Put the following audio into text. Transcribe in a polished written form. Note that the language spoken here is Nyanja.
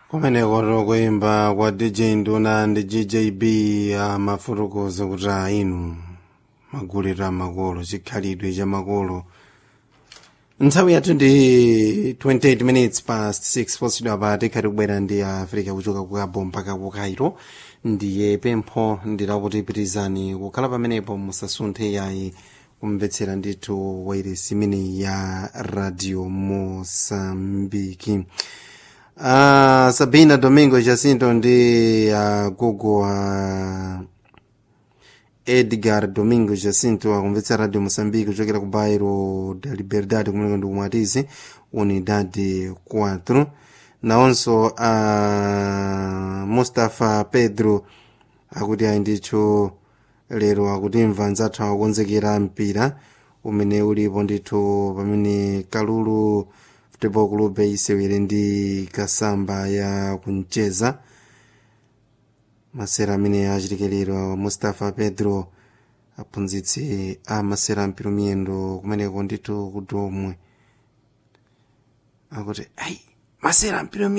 kumeneko kuimba kwa DJ Nduna ndi GJB amafotokoza kuti inu maguliro amakolo chikhalidwe cha makolo. Nthawi yathu ndi 28 minutes past 6 posidwa pa tikhati kubwera ndi Africa kuchoka ku Gabon mpaka ku Cairo. Ndiye pempho ndilakuti pitizani kukhala pamenepo musasunthe yayi kumvetsera ndithu wairesi imene ya Radio Mozambique. Sabina Domingo Jacinto ndi gogo Edgar Domingo Jacinto akumvetsa Radio Mozambique kuchokera ku Bairro da Liberdade kumene ndi kumatizi Unidade 4. Naonso Mustafa Pedro akuti ayi ndithu lero akutimva nzathu akukonzekera mpira umene ulipo ndithu pamene Kalulu Football Club isewere ndi Kasamba ya kuncheza masera amene achitikira lero. Mustafa Pedro aphunzitsi masera mpira miyendo kumeneko ndithu kudomwe akuti ayi masera mpira